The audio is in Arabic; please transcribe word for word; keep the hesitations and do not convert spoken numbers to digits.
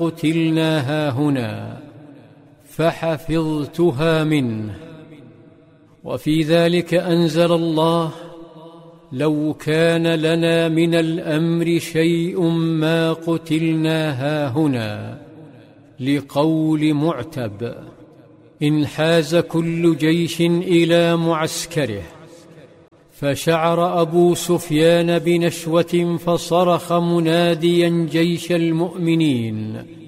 قتلنا هاهنا، فحفظتها منه. وفي ذلك أنزل الله: لو كان لنا من الأمر شيء ما قتلنا هاهنا، لقول معتب: انحاز كل جيش إلى معسكره، فشعر أبو سفيان بنشوة فصرخ مناديا جيش المؤمنين: